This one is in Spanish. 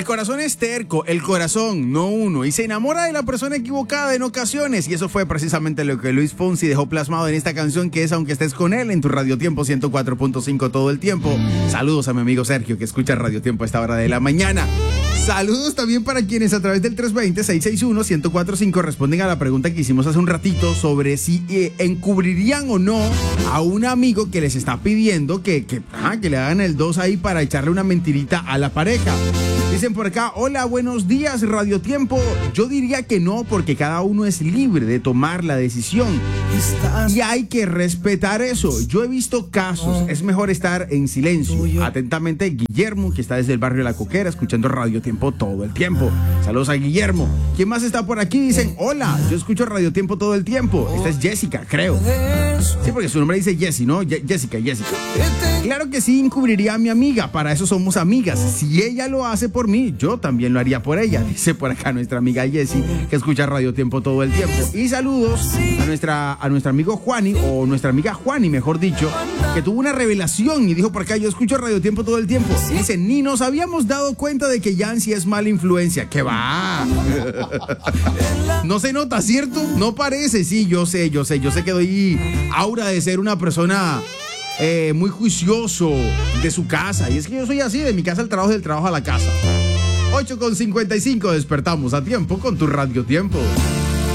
corazón es terco, el corazón, no uno, y se enamora de la persona equivocada en ocasiones. Y eso fue precisamente lo que Luis Fonsi dejó plasmado en esta canción, que es Aunque estés con él, en tu Radio Tiempo 104.5 todo el tiempo. Saludos a mi amigo Sergio, que escucha Radio Tiempo a esta hora de la mañana. Saludos también para quienes a través del 320-661-1045 responden a la pregunta que hicimos hace un ratito sobre si encubrirían o no a un amigo que les está pidiendo que le hagan el 2 ahí para echarle una mentirita a la pareja. Dicen por acá, hola, buenos días, Radio Tiempo. Yo diría que no, porque cada uno es libre de tomar la decisión y hay que respetar eso. Yo he visto casos, es mejor estar en silencio. Atentamente, Guillermo, que está desde el barrio La Coquera, escuchando Radio Tiempo todo el tiempo. Saludos a Guillermo. ¿Quién más está por aquí? Dicen, hola, yo escucho Radio Tiempo todo el tiempo. Esta es Jessica, creo. Sí, porque su nombre dice Jessie, ¿no? Jessica. Claro que sí, encubriría a mi amiga, para eso somos amigas. Si ella lo hace por mí, yo también lo haría por ella, dice por acá nuestra amiga Jessie, que escucha Radio Tiempo todo el tiempo. Y saludos a nuestro amigo Juani, o nuestra amiga Juani, mejor dicho, que tuvo una revelación y dijo por acá, yo escucho Radio Tiempo todo el tiempo. Y dice, ni nos habíamos dado cuenta de que Yancy es mala influencia. ¿Qué va? No se nota, ¿cierto? No parece. Sí, yo sé que doy aura de ser una persona muy juicioso de su casa. Y es que yo soy así, de mi casa al trabajo, del trabajo a la casa. 8:55, despertamos a tiempo con tu Radio Tiempo.